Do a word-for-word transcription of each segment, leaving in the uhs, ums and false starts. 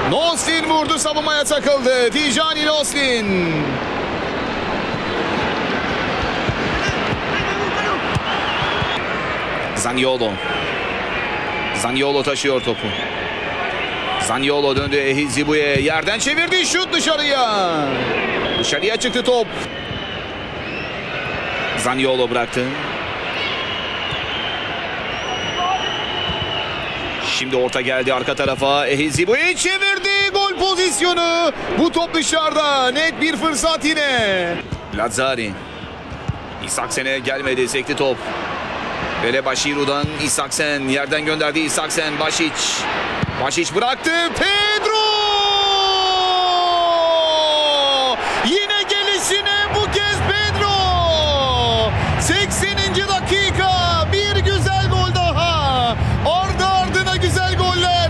Noslin vurdu, savunmaya takıldı. Tijani Noslin. Zaniolo. Zaniolo taşıyor topu. Zaniolo döndü Ehizibu'ya. Yerden çevirdi. Şut dışarıya. Dışarıya çıktı top. Zaniolo bıraktı. Şimdi orta geldi arka tarafa. Ehizibu'yu çevirdi. Gol pozisyonu. Bu top dışarıda. Net bir fırsat yine. Lazzari. İsaksen'e gelmedi. Sekti top. Vele Bashiru'dan İsaksen. Yerden gönderdi İsaksen. Bašić. Bašić bıraktı. Pedro! Yine gelişine bu kez Pedro. sekseninci dakika. Bir güzel gol daha. Ardı ardına güzel goller.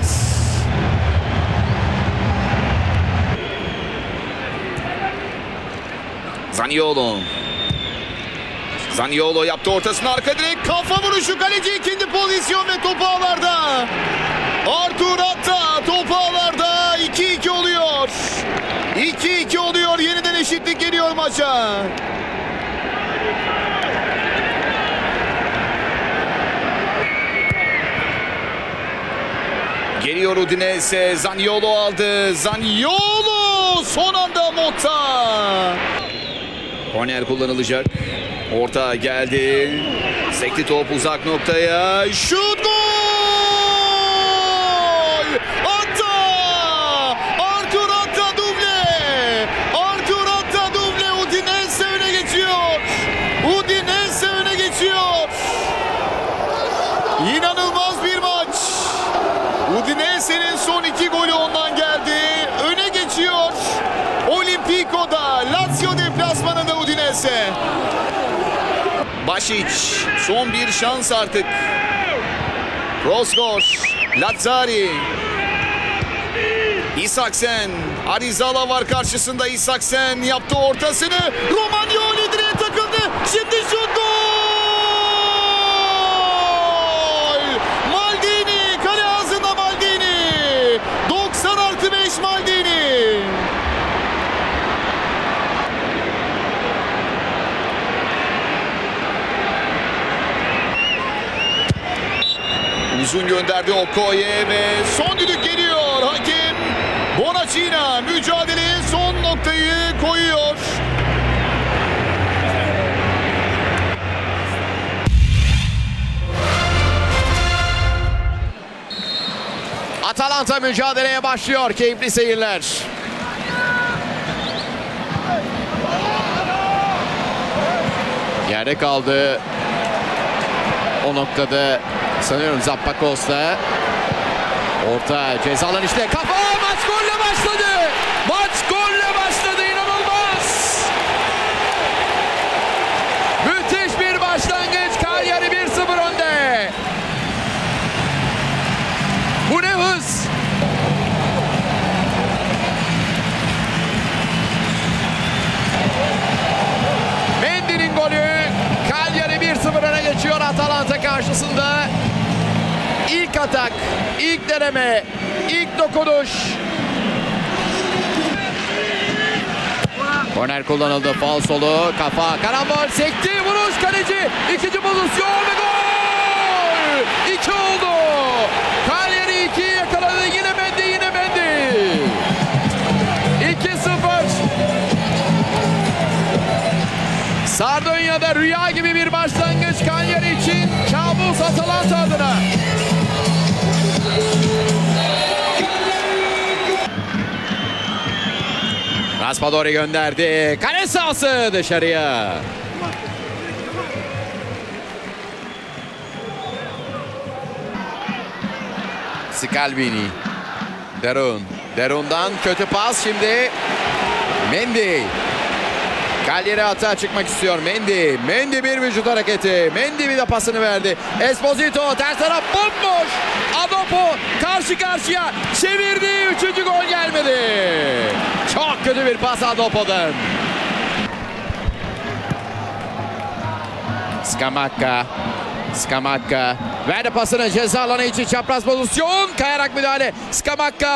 Zaniolo. Zaniolo yaptı ortasını, arka direk, kafa vuruşu, kaleci ikinci pozisyon ve top ağlarda. Artur Atta top ağlarda. iki iki oluyor. iki iki oluyor. Yeniden eşitlik geliyor maça. Geliyor Udinese. Zaniolo aldı. Zaniolo son anda Motta. Korner kullanılacak. Orta geldi. Sekti top uzak noktaya. Şut, gol! Atta! Artur Atta duble! Artur Atta duble. Udinese öne geçiyor. Udinese öne geçiyor. İnanılmaz bir maç. Udinese'nin son iki golü ondan geldi. Öne geçiyor. Olimpiko'da, Lazio deplasmanında Udinese. Bašić, son bir şans artık. Rosgor, Lazzari. İsaksen, Arizala var karşısında. İsaksen yaptı ortasını. Romagnoli direğe takıldı. Şimdi şut, gol! Maldini, kale ağzında Maldini. doksan artı beş Maldini. Uzun gönderdi Okoye ve son düdük geliyor. Hakem Bonacina mücadeleye son noktayı koyuyor. Atalanta mücadeleye başlıyor. Keyifli seyirler. Yerde kaldı. O noktada sanıyorum Zappakos'ta. Orta ceza alanı işte. Kafa, maç golle başladı. Maç golle başladı. İnanılmaz. Müthiş bir başlangıç. Cagliari bir sıfır önde. Bu ne hız. Mendy'nin golü. Cagliari bir sıfır öne geçiyor Atalanta karşısında. İlk atak, ilk deneme, ilk dokunuş. Korner kullanıldı. Faul solu, kafa, karambol, sekti, vuruş, kaleci. İkinci pozisyon ve gol! İki oldu. Cagliari ikiyi yakaladı. Yine Mendy, yine Mendy. iki sıfır. Sardonya'da rüya gibi bir başlangıç Cagliari için, kabus Atalanta adına. Raspadori gönderdi. Kale sahası dışarıya. Scalvini. Derun. Derun'dan kötü pas şimdi. Mendy. Cagliari atağa çıkmak istiyor. Mendy. Mendy bir vücut hareketi. Mendy bir de pasını verdi. Esposito ters taraf bomboş. Adopo karşı karşıya çevirdi. Üçüncü gol gelmedi. Çok kötü bir pas Adopo'dan. Scamacca. Scamacca verdi pasını ceza alanı için, çapraz pozisyon, kayarak müdahale. Scamacca